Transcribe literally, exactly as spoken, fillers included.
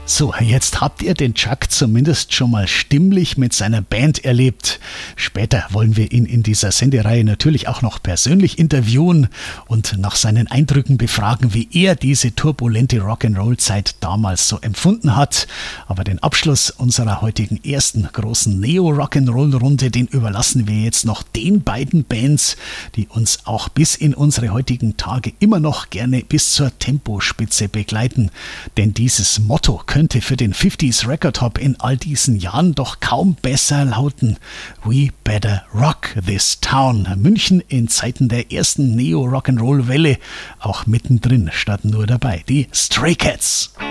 So, jetzt habt ihr den Chuck zumindest schon mal stimmlich mit seiner Band erlebt. Später wollen wir ihn in dieser Sendereihe natürlich auch noch persönlich interviewen und nach seinen Eindrücken befragen, wie er diese turbulente Rock'n'Roll-Zeit damals so empfunden hat. Aber den Abschluss unserer heutigen ersten großen Neo-Rock'n'Roll-Runde, den überlassen wir jetzt noch den beiden Bands, die uns auch bis in unsere heutigen Tage immer noch gerne bis zur Tempospitze begleiten. Denn dieses Motto könnte für den fünfziger Record Hop in all diesen Jahren doch kaum besser lauten. We better rock this town. München in Zeiten der ersten Neo-Rock'n'Roll-Welle, auch mittendrin statt nur dabei. Die Stray Cats.